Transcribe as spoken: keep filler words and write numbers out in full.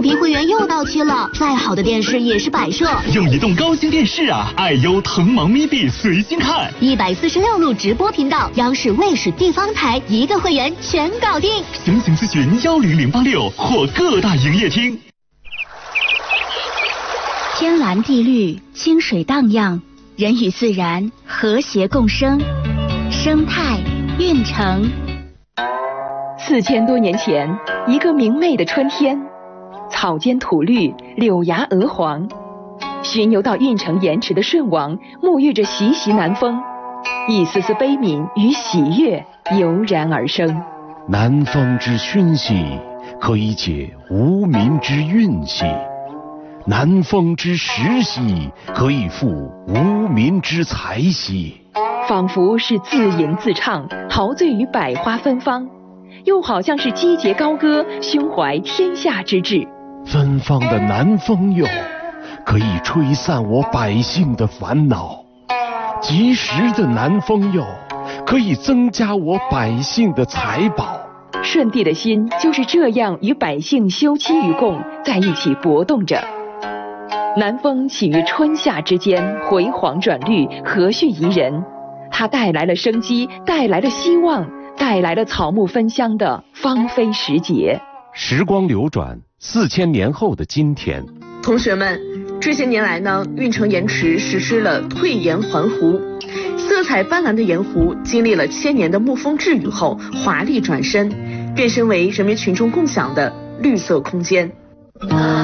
频会员又到期了，再好的电视也是摆设。 用移动高清电视啊，爱优腾芒咪币随心看， 一百四十六路直播频道，央视、卫视、地方台一个会员全搞定。 详情咨询幺零零八六或各大营业厅。 天蓝地绿，清水荡漾，人与自然和谐共生，生态运城。 四千多年前，一个明媚的春天，草间吐绿，柳芽鹅黄。巡游到运城盐池的舜王，沐浴着习习南风，一丝丝悲悯与喜悦油然而生。 南风之熏习，可以解无民之运气；南风之时息，可以赋无民之才息。 仿佛是自吟自唱，陶醉于百花芬芳，又好像是击节高歌，胸怀天下之志。 芬芳的南风哟，可以吹散我百姓的烦恼；及时的南风哟，可以增加我百姓的财宝。 舜帝的心就是这样与百姓休戚与共，在一起搏动着。南风起于春夏之间，回黄转绿，和煦宜人。它带来了生机，带来了希望，带来了草木芬香的芳菲时节。 时光流转，四千年后的今天， 同学们，这些年来呢，运城盐池实施了退盐还湖，色彩斑斓的盐湖经历了千年的沐风治雨后，华丽转身，变身为人民群众共享的绿色空间。